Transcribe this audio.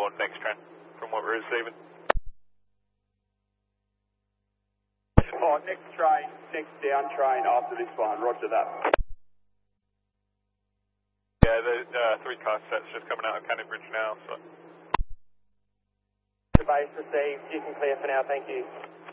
your next train from what we're receiving. Oh, next train, next down train after this one, roger that. Yeah, the 3 car sets just coming out of Canning Bridge now, so. The base received, you can clear for now, thank you.